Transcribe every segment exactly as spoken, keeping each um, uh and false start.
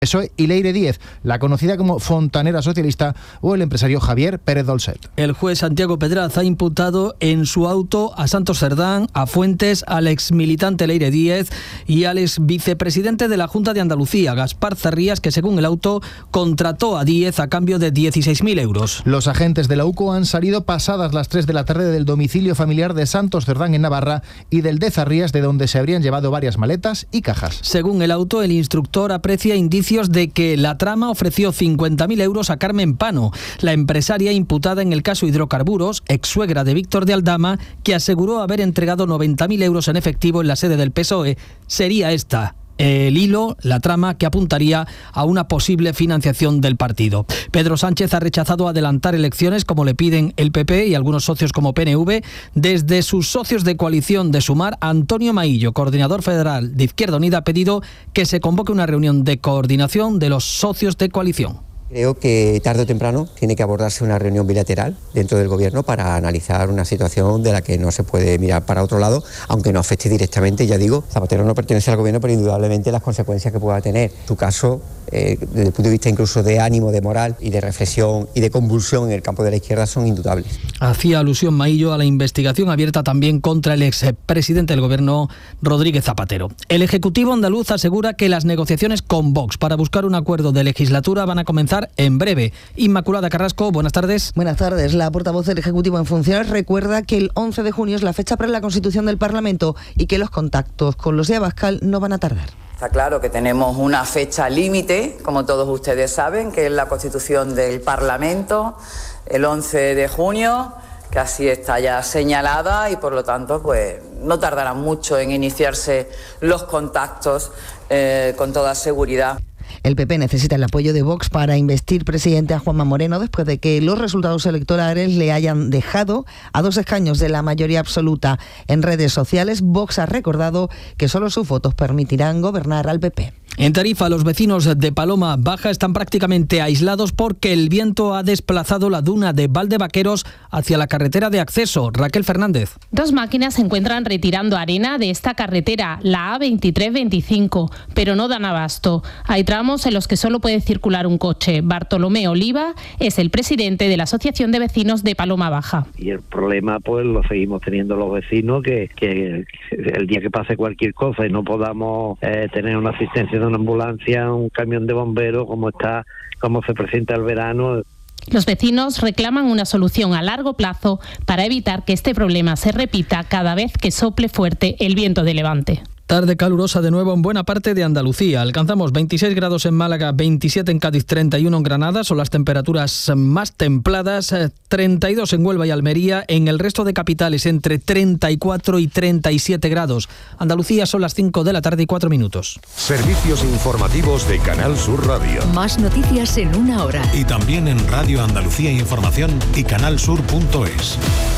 P S O E y Leire Díez, la conocida como fontanera socialista, o el empresario Javier Pérez Dolcet. El juez Santiago Pedraz ha imputado en su auto a Santos Cerdán, a Fuentes, al exmilitante Leire Díez y al ex vicepresidente de la Junta de Andalucía, Gaspar Zarrías, que según el auto contrató a Díez a cambio de dieciséis mil euros. Los agentes de la U C O han salido pasadas las tres de la tarde del domicilio familiar de Santos Cerdán en Navarra y del de Zarrías, de donde se habrían llevado varias maletas y cajas. Según el auto, el instructor aprecia indicios de que la trama ofreció cincuenta mil euros a Carmen Pano, la empresaria imputada en el caso Hidrocarburos, ex suegra de Víctor de Aldama, que aseguró haber entregado noventa mil euros en efectivo en la sede del P S O E. Sería esta el hilo, la trama que apuntaría a una posible financiación del partido. Pedro Sánchez ha rechazado adelantar elecciones como le piden el P P y algunos socios como P N V. Desde sus socios de coalición de Sumar, Antonio Maillo, coordinador federal de Izquierda Unida, ha pedido que se convoque una reunión de coordinación de los socios de coalición. Creo que tarde o temprano tiene que abordarse una reunión bilateral dentro del Gobierno para analizar una situación de la que no se puede mirar para otro lado, aunque no afecte directamente. Ya digo, Zapatero no pertenece al Gobierno, pero indudablemente las consecuencias que pueda tener su caso, eh, desde el punto de vista incluso de ánimo, de moral y de reflexión y de convulsión en el campo de la izquierda, son indudable. Hacía alusión Maillo a la investigación abierta también contra el expresidente del Gobierno, Rodríguez Zapatero. El Ejecutivo andaluz asegura que las negociaciones con Vox para buscar un acuerdo de legislatura van a comenzar en breve. Inmaculada Carrasco, buenas tardes. Buenas tardes. La portavoz del Ejecutivo en funciones recuerda que el once de junio es la fecha para la constitución del Parlamento y que los contactos con los de Abascal no van a tardar. Está claro que tenemos una fecha límite, como todos ustedes saben, que es la constitución del Parlamento, el once de junio, que así está ya señalada y por lo tanto pues no tardará mucho en iniciarse los contactos eh, con toda seguridad. El P P necesita el apoyo de Vox para investir presidente a Juanma Moreno después de que los resultados electorales le hayan dejado a dos escaños de la mayoría absoluta. En redes sociales, Vox ha recordado que solo sus votos permitirán gobernar al P P. En Tarifa, los vecinos de Paloma Baja están prácticamente aislados porque el viento ha desplazado la duna de Valdevaqueros hacia la carretera de acceso. Raquel Fernández. Dos máquinas se encuentran retirando arena de esta carretera, la A veintitrés veinticinco, pero no dan abasto. Hay tramos en los que solo puede circular un coche. Bartolomé Oliva es el presidente de la Asociación de Vecinos de Paloma Baja. Y el problema pues lo seguimos teniendo los vecinos, que, que el día que pase cualquier cosa y no podamos eh, tener una asistencia de una ambulancia, un camión de bomberos, como está, como se presenta el verano. Los vecinos reclaman una solución a largo plazo para evitar que este problema se repita cada vez que sople fuerte el viento de levante. Tarde calurosa de nuevo en buena parte de Andalucía. Alcanzamos veintiséis grados en Málaga, veintisiete en Cádiz, treinta y uno en Granada. Son las temperaturas más templadas. treinta y dos en Huelva y Almería. En el resto de capitales entre treinta y cuatro y treinta y siete grados. Andalucía son las cinco de la tarde y cuatro minutos. Servicios informativos de Canal Sur Radio. Más noticias en una hora. Y también en Radio Andalucía Información y canalsur punto es.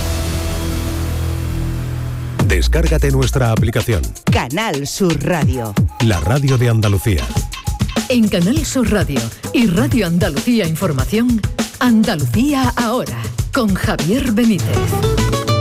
Descárgate nuestra aplicación. Canal Sur Radio. La radio de Andalucía. En Canal Sur Radio y Radio Andalucía Información, Andalucía ahora, con Javier Benítez.